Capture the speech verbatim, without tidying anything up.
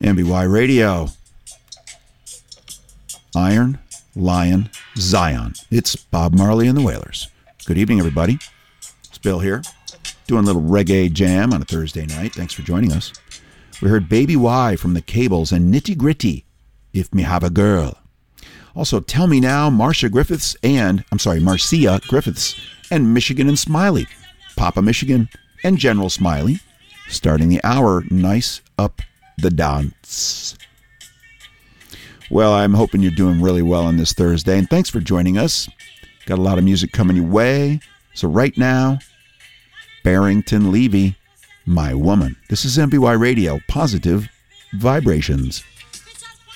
M B Y Radio. Iron, Lion, Zion. It's Bob Marley and the Wailers. Good evening, everybody. It's Bill here, doing a little reggae jam on a Thursday night. Thanks for joining us. We heard Baby Y from the Cables and Nitty Gritty, If Me Have a Girl. Also, Tell Me Now, Marcia Griffiths and, I'm sorry, Marcia Griffiths and Michigan and Smiley, Papa Michigan and General Smiley, starting the hour nice up the dance. Well, I'm hoping you're doing really well on this Thursday, and thanks for joining us. Got a lot of music coming your way. So right now, Barrington Levy, My Woman. This is M B Y Radio, Positive Vibrations.